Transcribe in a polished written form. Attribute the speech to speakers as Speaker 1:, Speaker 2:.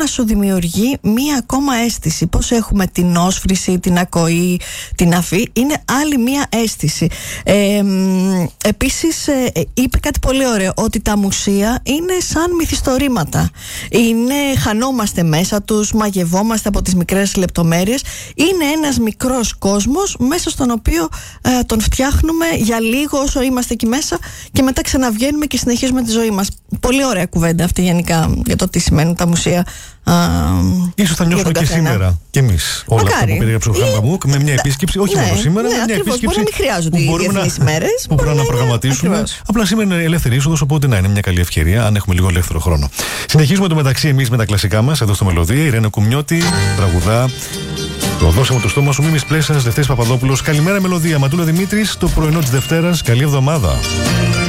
Speaker 1: σου δημιουργεί μία ακόμα αίσθηση. Πώς έχουμε την όσφρηση, την ακοή, την αφή, είναι άλλη μία αίσθηση. Επίσης είπε κάτι πολύ ωραίο, ότι τα μουσεία είναι σαν μυθιστορήματα. Χανόμαστε μέσα τους, μαγευόμαστε από τις μικρές λεπτομέρειες. Είναι ένας μικρός κόσμος μέσα στον οποίο τον φτιάχνουμε για λίγο όσο είμαστε εκεί μέσα και μετά ξαναβγαίνουμε και συνεχίζουμε τη ζωή μας. Πολύ ωραία κουβέντα αυτή γενικά για το τι σημαίνουν τα μουσεία.
Speaker 2: Ίσως θα νιώσουμε και σήμερα κι εμείς όλα αυτά που περιγράψε ο Φραν Παμούκ με μια επίσκεψη, όχι μόνο σήμερα, με μια επίσκεψη
Speaker 1: μπορεί να μην χρειάζονται οι διεθνείς ημέρες,
Speaker 2: που μπορούμε να προγραμματίσουμε. Ακριβώς. Απλά σήμερα είναι ελεύθερη είσοδος, οπότε να είναι μια καλή ευκαιρία αν έχουμε λίγο ελεύθερο χρόνο. Συνεχίζουμε το μεταξύ εμείς με τα κλασικά μας εδώ στο Μελωδία. Η Ρένα Κουμνιώτη τραγουδά το δώσαμε το στόμα σου, Μίμης Πλέσας, Δευτέρης Παπαδόπουλος. Καλημέρα Μελωδία, Ματούλα Δημήτρης, το πρωινό της Δευτέρας. Καλή εβδομάδα.